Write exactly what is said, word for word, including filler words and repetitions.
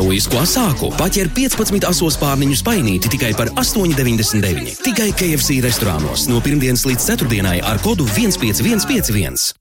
Heroisko sāku. Paķer piecpadsmit asos pārniņu spainīti tikai par astoņi deviņdesmit deviņi. Tikai K F C restorānos no pirmdienas līdz ceturtdienai ar kodu viens pieci viens pieci viens.